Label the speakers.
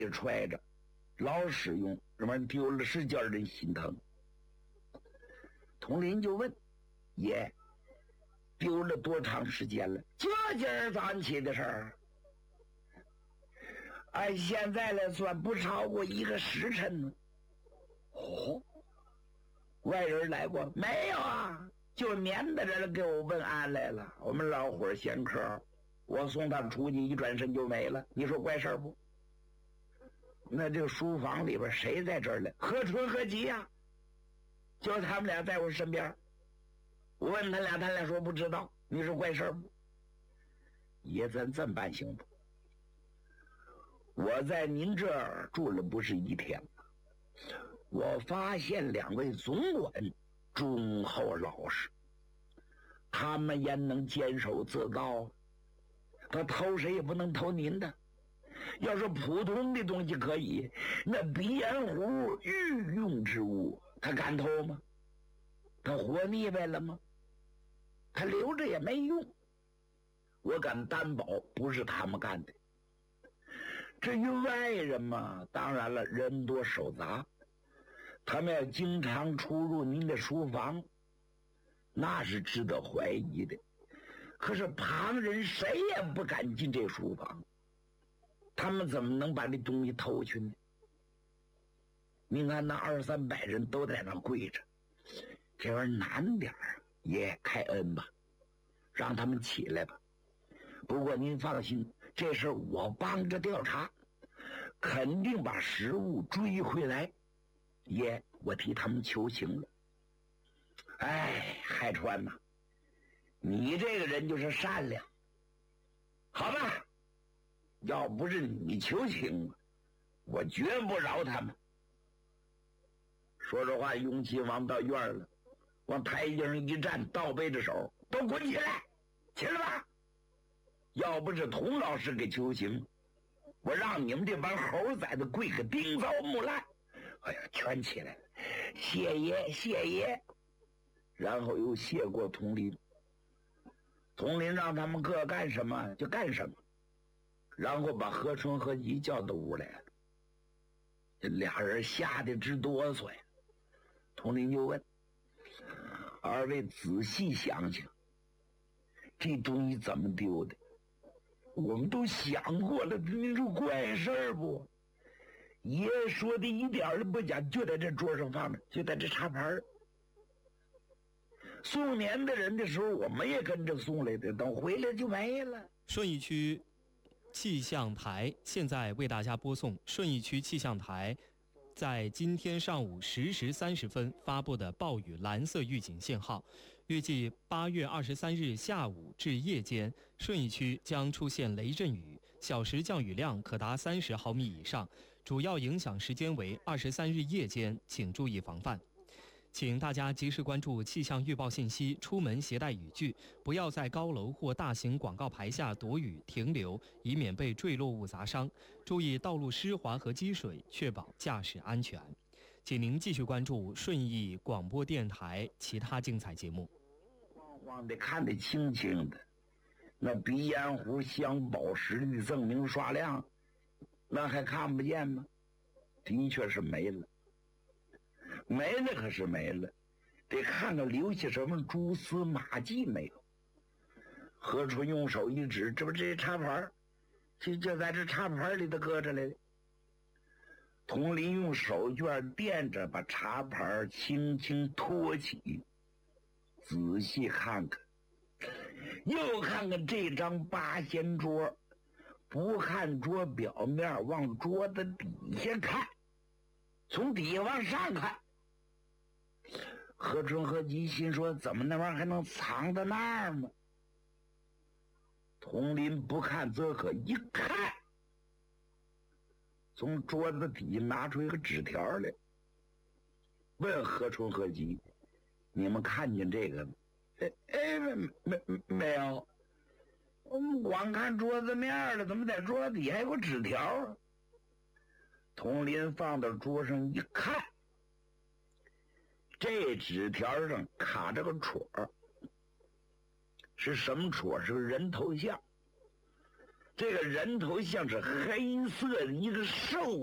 Speaker 1: 揣着，老使用，这玩意丢了是叫人心疼。佟林就问爷，丢了多长时间了？就今儿早上起的事儿。按现在来算，不超过1个时辰呢。哦，外人来过没有啊？就撵到这儿给我问安来了。我们老伙闲客，我送他出去，一转身就没了。你说怪事儿不？那这个书房里边谁在这儿呢？何春何吉呀？就他们俩在我身边。我问他俩说不知道。你说怪事儿不？爷，咱这么办行不？我在您这儿住了不是1天了，我发现2位总管忠厚老实，他们也能坚守自盗，他偷谁也不能偷您的。要是普通的东西可以，那鼻烟壶御用之物他敢偷吗？他活腻歪了吗？他留着也没用。我敢担保不是他们干的。至于外人嘛，当然了，人多手杂，他们要经常出入您的书房，那是值得怀疑的。可是旁人谁也不敢进这书房，他们怎么能把这东西偷去呢？您看那200、300人都在那跪着，这玩意儿难点儿，也开恩吧，让他们起来吧。不过您放心，这事我帮着调查，肯定把实物追回来。爷，我替他们求情了。哎，海川呐，你这个人就是善良，好吧？要不是你求情，我绝不饶他们。说着话，勇气往到院了，往台阶上一站，倒背着手，都滚起来，起来吧！要不是童老师给求情，我让你们这帮猴崽子跪个丁糟木烂。哎呀，全起来了，谢爷，谢爷。然后又谢过佟林。佟林让他们各干什么就干什么，然后把何春和一叫到屋来了。这俩人吓得直哆嗦呀。佟林就问：“2位仔细想想，这东西怎么丢的？我们都想过了，你说怪事儿不？爷说的一点都不假，就在这桌上放着，就在这插盘。送年的人的时候，我们也跟着送来的，等回来就没了。”
Speaker 2: 顺义区气象台现在为大家播送顺义区气象台在今天上午10时30分发布的暴雨蓝色预警信号，预计8月23日下午至夜间，顺义区将出现雷阵雨，小时降雨量可达30毫米以上，主要影响时间为23日夜间，请注意防范。请大家及时关注气象预报信息，出门携带雨具，不要在高楼或大型广告牌下躲雨停留，以免被坠落物砸伤。注意道路湿滑和积水，确保驾驶安全。请您继续关注顺义广播电台其他精彩节目。
Speaker 1: 晃晃的看得清清的，那鼻烟壶镶宝石的证明刷亮，那还看不见吗？的确是没了。没了可是没了，得看看留下什么蛛丝马迹没有。何春用手一指，这不这插盘，就在这插盘里头搁着来的。佟林用手绢垫着，把插盘轻轻托起，仔细看看，又看看这张八仙桌，不看桌表面，往桌子底下看，从底下往上看。何春和吉心说：“怎么那玩意儿还能藏到那儿吗？”佟林不看则可，一看，从桌子底拿出一个纸条来，问何春和吉：“你们看见这个吗？”没有，我们光看桌子面了，怎么在桌子底还有个纸条？佟林放到桌上一看，这纸条上卡着个戳，是什么戳？是个人头像。 这个人头像是黑色的一个兽